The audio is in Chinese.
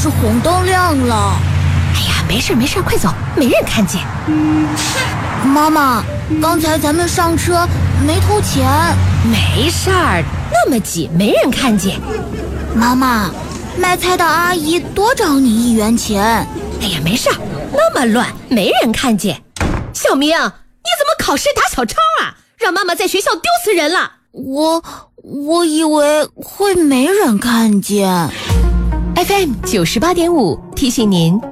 是红灯亮了。 哎呀，没事，快走，没人看见。 妈妈，刚才咱们上车没投钱。 没事儿，那么挤，没人看见。 妈妈，卖菜的阿姨多找你1元钱。 哎呀，没事儿，那么乱，没人看见。小明，你怎么考试打小抄啊？让妈妈在学校丢死人了。 我以为会没人看见。 FM 98.5提醒您。